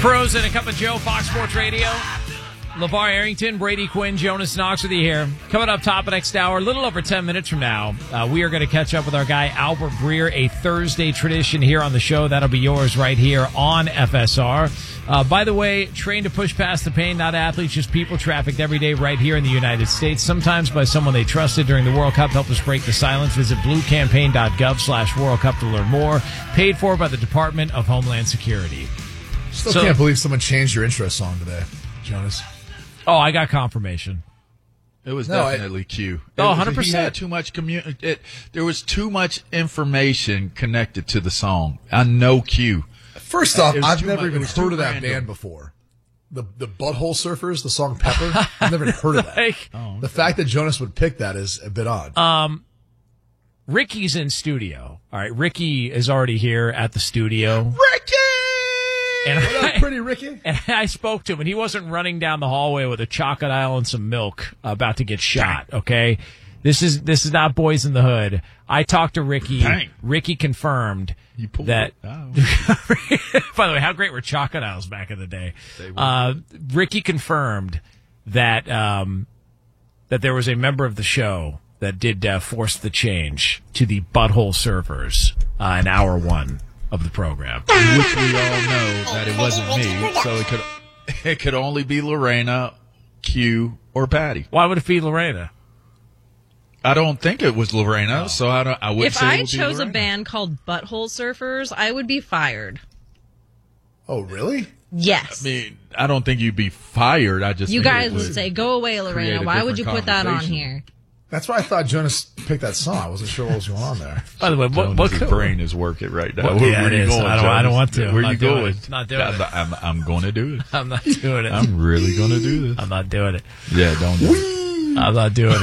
Frozen, a cup of Joe, Fox Sports Radio. LeVar Arrington, Brady Quinn, Jonas Knox with you here. Coming up top of next hour, a little over 10 minutes from now, we are going to catch up with our guy Albert Breer, a Thursday tradition here on the show. That'll be yours right here on FSR. By the way, trained to push past the pain, not athletes, just people trafficked every day right here in the United States, sometimes by someone they trusted during the World Cup. Help us break the silence. Visit bluecampaign.gov/World Cup to learn more. Paid for by the Department of Homeland Security. Still can't believe someone changed your intro song today, Jonas. Oh, I got confirmation. It was definitely Q. 100%. He had too much there was too much information connected to the song. I know Q. First off, I've never even heard of that band before. The Butthole Surfers, the song Pepper. I've never even heard of that. The fact that Jonas would pick that is a bit odd. Ricky's in studio. All right, Ricky is already here at the studio. Ricky! And what up, pretty Ricky? And I spoke to him, and he wasn't running down the hallway with a chocolate aisle and some milk about to get shot, okay? This is not Boys in the Hood. I talked to Ricky. Dang. Ricky confirmed that. By the way, how great were chocolate aisles back in the day? Ricky confirmed that that there was a member of the show that did force the change to the Butthole Surfers in hour one of the program, which we all know that it wasn't me, so it could only be Lorena, Q, or Patty. Why would it be Lorena? I don't think it was Lorena, so I wouldn't say it would be Lorena. If I chose a band called Butthole Surfers, I would be fired. Oh, really? Yes. I mean, I don't think you'd be fired. I just you guys would say, "Go away, Lorena." Why would you put that on here? That's why I thought Jonas picked that song. I wasn't sure what was going on there. By the way, what brain is working right now? Where are you going? I don't want to. Where are you going? Not doing it. I'm going to do it. I'm not doing it. I'm really going to do this. I'm not doing it. Yeah, don't do it. I'm not doing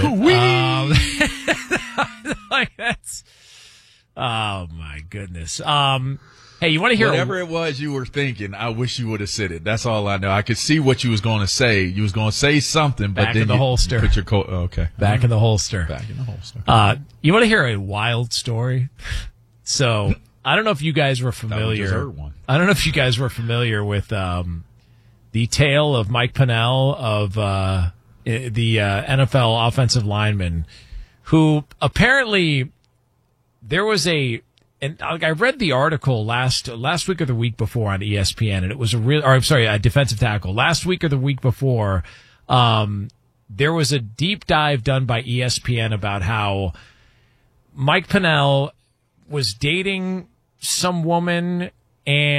it. Like that's. Oh my goodness. Hey, you want to hear whatever it was you were thinking? I wish you would have said it. That's all I know. I could see what you was going to say. You was going to say something, but back then in the holster. Put your okay. Back in the holster. Back in the holster. You want to hear a wild story? So I don't know if you guys were familiar. I don't know if you guys were familiar with the tale of Mike Pennell of the NFL offensive lineman, who apparently there was and I read the article last week or the week before on ESPN, and it was a defensive tackle. Last week or the week before, there was a deep dive done by ESPN about how Mike Pennell was dating some woman and